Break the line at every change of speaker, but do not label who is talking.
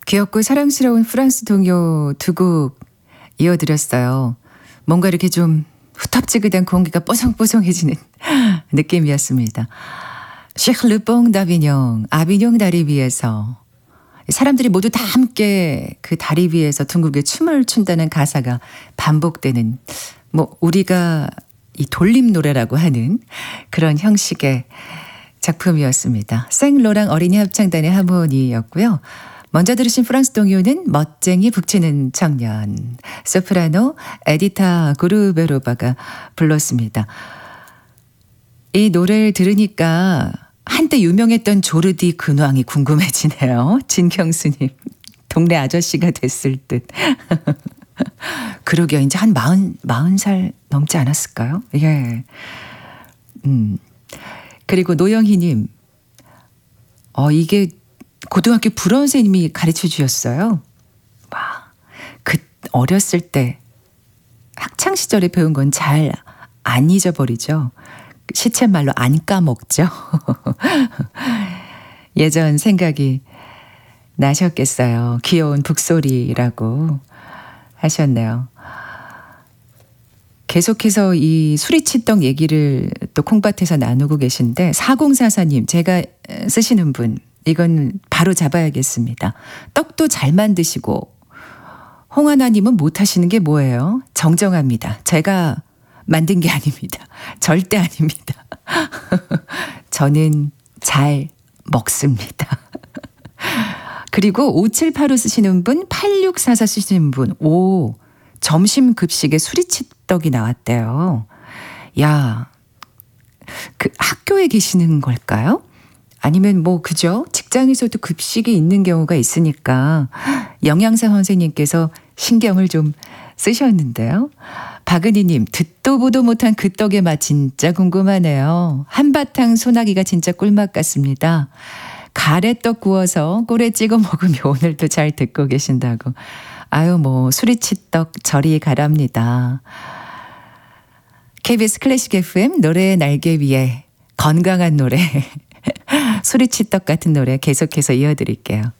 귀엽고 사랑스러운 프랑스 동요 두 곡 이어드렸어요. 뭔가 이렇게 좀 후텁지근한 공기가 뽀송뽀송해지는 느낌이었습니다. 셰르뽕 다비뇽, 아비뇽 다리 위에서 사람들이 모두 다 함께 그 다리 위에서 둥글게 춤을 춘다는 가사가 반복되는 우리가 이 돌림 노래라고 하는 그런 형식의 작품이었습니다. 생로랑 어린이 합창단의 하모니였고요. 먼저 들으신 프랑스 동요는 멋쟁이 북치는 청년, 소프라노 에디타 고르베로바가 불렀습니다. 이 노래를 들으니까 한때 유명했던 조르디 근황이 궁금해지네요. 진경수님, 동네 아저씨가 됐을 듯. 그러게요. 이제 한 40살 넘지 않았을까요? 예. 그리고 노영희님, 이게 고등학교 불어 선생님이 가르쳐 주셨어요. 와, 어렸을 때 학창 시절에 배운 건 잘 안 잊어버리죠. 시쳇말로 안 까먹죠. 예전 생각이 나셨겠어요. 귀여운 북소리라고 하셨네요. 계속해서 이 수리치떡 얘기를 또 콩밭에서 나누고 계신데 4044님, 제가 쓰시는 분, 이건 바로 잡아야겠습니다. 떡도 잘 만드시고 홍하나님은 못하시는 게 뭐예요? 정정합니다. 제가 만든 게 아닙니다. 절대 아닙니다. 저는 잘 먹습니다. 그리고 5785 쓰시는 분, 8644 쓰시는 분, 점심 급식에 수리치떡이 나왔대요. 야, 학교에 계시는 걸까요? 아니면 그죠? 직장에서도 급식이 있는 경우가 있으니까 영양사 선생님께서 신경을 좀 쓰셨는데요. 박은희님, 듣도 보도 못한 그 떡의 맛 진짜 궁금하네요. 한바탕 소나기가 진짜 꿀맛 같습니다. 가래떡 구워서 꿀에 찍어 먹으면 오늘도 잘 듣고 계신다고. 수리치떡 저리 가랍니다. KBS 클래식 FM 노래의 날개 위에 건강한 노래 수리치떡 같은 노래 계속해서 이어드릴게요.